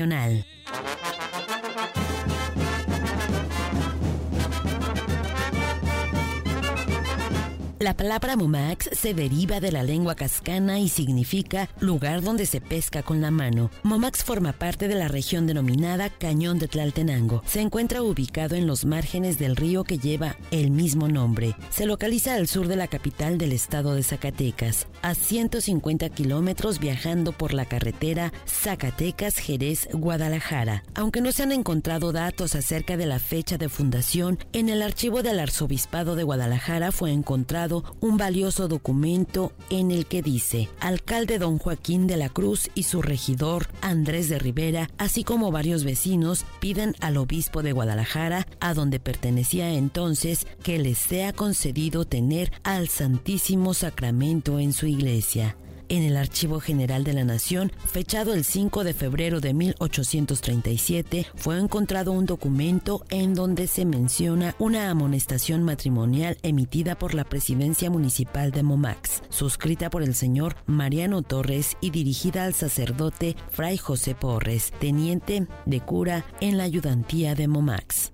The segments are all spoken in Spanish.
La palabra Momax se deriva de la lengua cascana y significa lugar donde se pesca con la mano. Momax forma parte de la región denominada Cañón de Tlaltenango. Se encuentra ubicado en los márgenes del río que lleva el mismo nombre. Se localiza al sur de la capital del estado de Zacatecas, a 150 kilómetros viajando por la carretera Zacatecas-Jerez-Guadalajara. Aunque no se han encontrado datos acerca de la fecha de fundación, en el archivo del Arzobispado de Guadalajara fue encontrado un valioso documento en el que dice: alcalde don Joaquín de la Cruz y su regidor Andrés de Rivera, así como varios vecinos, piden al obispo de Guadalajara, a donde pertenecía entonces, que les sea concedido tener al Santísimo Sacramento en su iglesia. En el Archivo General de la Nación, fechado el 5 de febrero de 1837, fue encontrado un documento en donde se menciona una amonestación matrimonial emitida por la Presidencia Municipal de Momax, suscrita por el señor Mariano Torres y dirigida al sacerdote Fray José Porres, teniente de cura en la ayudantía de Momax.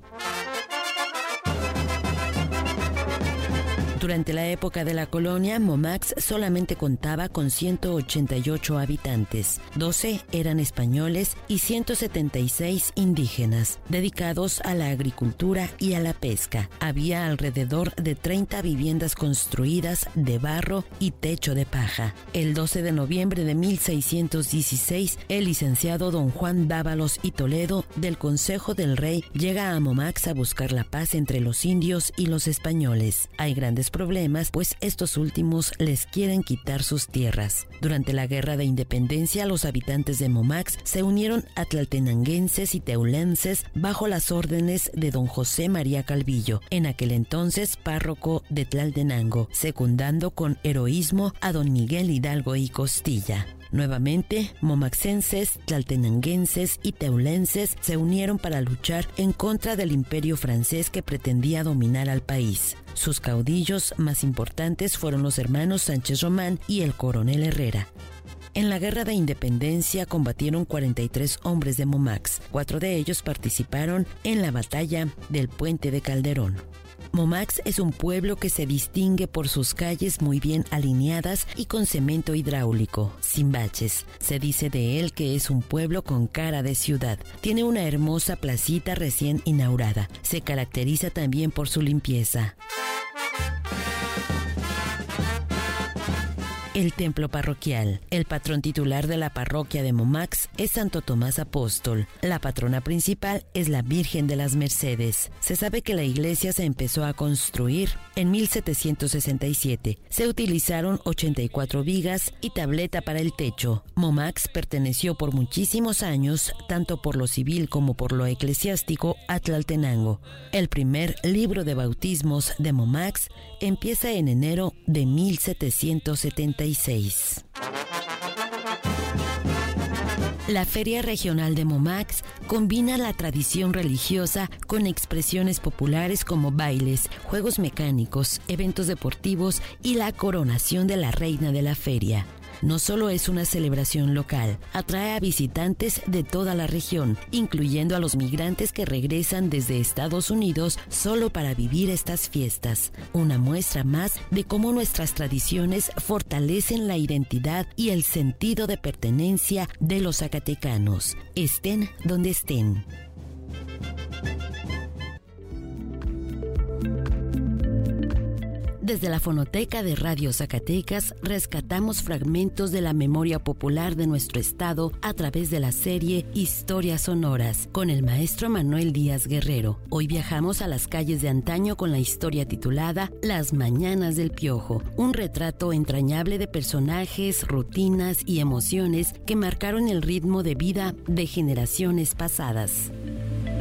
Durante la época de la colonia, Momax solamente contaba con 188 habitantes, 12 eran españoles y 176 indígenas, dedicados a la agricultura y a la pesca. Había alrededor de 30 viviendas construidas de barro y techo de paja. El 12 de noviembre de 1616, el licenciado don Juan Dávalos y Toledo, del Consejo del Rey, llega a Momax a buscar la paz entre los indios y los españoles. Hay grandes problemas, pues estos últimos les quieren quitar sus tierras. Durante la Guerra de Independencia, los habitantes de Momax se unieron a tlaltenanguenses y teulenses bajo las órdenes de don José María Calvillo, en aquel entonces párroco de Tlaltenango, secundando con heroísmo a don Miguel Hidalgo y Costilla. Nuevamente, momaxenses, tlaltenanguenses y teulenses se unieron para luchar en contra del imperio francés que pretendía dominar al país. Sus caudillos más importantes fueron los hermanos Sánchez Román y el coronel Herrera. En la Guerra de Independencia combatieron 43 hombres de Momax. 4 de ellos participaron en la batalla del Puente de Calderón. Momax es un pueblo que se distingue por sus calles muy bien alineadas y con cemento hidráulico, sin baches. Se dice de él que es un pueblo con cara de ciudad. Tiene una hermosa placita recién inaugurada. Se caracteriza también por su limpieza. El templo parroquial. El patrón titular de la parroquia de Momax es Santo Tomás Apóstol. La patrona principal es la Virgen de las Mercedes. Se sabe que la iglesia se empezó a construir en 1767. Se utilizaron 84 vigas y tableta para el techo. Momax perteneció por muchísimos años, tanto por lo civil como por lo eclesiástico, a Tlaltenango. El primer libro de bautismos de Momax empieza en enero de 1776. La Feria Regional de Momax combina la tradición religiosa con expresiones populares como bailes, juegos mecánicos, eventos deportivos y la coronación de la reina de la feria. No solo es una celebración local, atrae a visitantes de toda la región, incluyendo a los migrantes que regresan desde Estados Unidos solo para vivir estas fiestas. Una muestra más de cómo nuestras tradiciones fortalecen la identidad y el sentido de pertenencia de los zacatecanos, estén donde estén. Desde la Fonoteca de Radio Zacatecas rescatamos fragmentos de la memoria popular de nuestro estado a través de la serie Historias Sonoras con el maestro Manuel Díaz Guerrero. Hoy viajamos a las calles de antaño con la historia titulada Las Mañanas del Piojo, un retrato entrañable de personajes, rutinas y emociones que marcaron el ritmo de vida de generaciones pasadas.